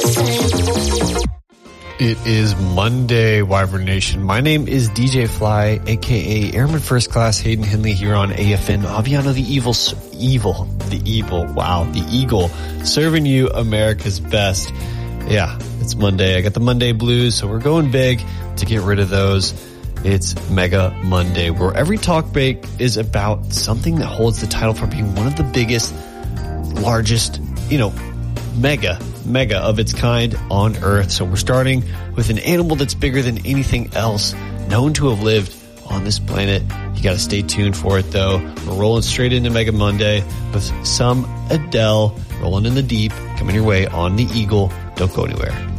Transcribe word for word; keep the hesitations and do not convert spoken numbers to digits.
It is Monday, Wyvern Nation. My name is D J Fly, aka Airman First Class Hayden Henley here on A F N. Aviano the Evil, Evil, the Evil, wow, the Eagle, serving you America's best. Yeah, it's Monday. I got the Monday blues, so we're going big to get rid of those. It's Mega Monday, where every talk break is about something that holds the title for being one of the biggest, largest, you know, mega, mega of its kind on Earth. So we're starting with an animal that's bigger than anything else known to have lived on this planet. You got to stay tuned for it, though. We're rolling straight into Mega Monday with some Adele rolling in the deep, coming your way on the Eagle. Don't go anywhere.